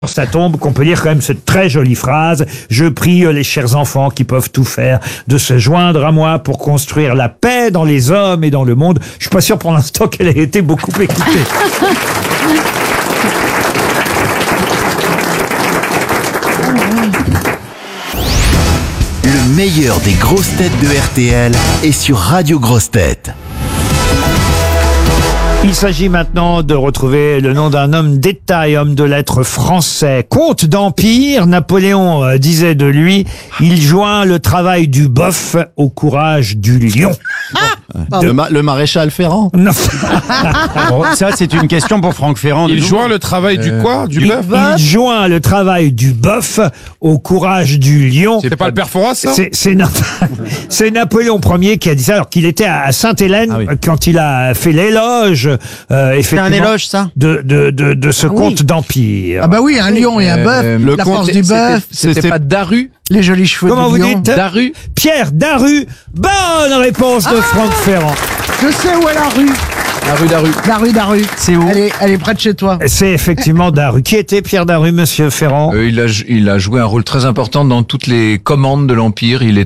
sa tombe qu'on peut lire quand même cette très jolie phrase « Je prie les chers enfants qui peuvent tout faire de se joindre à moi pour construire la paix dans les hommes et dans le monde ». Je suis pas sûr pour l'instant qu'elle ait été beaucoup écoutée. Le meilleur des grosses têtes de RTL est sur Radio Grosses Têtes. Il s'agit maintenant de retrouver le nom d'un homme d'État et homme de lettres français. Comte d'Empire, Napoléon disait de lui, il joint le travail du bœuf au courage du lion. Le maréchal Ferrand. Non. Bon, ça, c'est une question pour Franck Ferrand. Il joint le travail du quoi? Du bœuf? Il joint le travail du bœuf au courage du lion. C'est pas le père Fouras, ça? C'est Napoléon Ier qui a dit ça, alors qu'il était à Sainte-Hélène quand il a fait l'éloge. C'est un éloge, ça? De ce comte d'Empire. Ah bah oui, un lion et un bœuf, la force du bœuf, C'était pas Daru? les jolis cheveux Comment du vous lion. dites? Daru? Pierre Daru. Bonne réponse de Franck Ferrand. Je sais où est la rue. La rue Daru. Daru. C'est où? Elle est près de chez toi. C'est effectivement Daru. Qui était Pierre Daru, monsieur Ferrand? Il a joué un rôle très important dans toutes les commandes de l'Empire. Il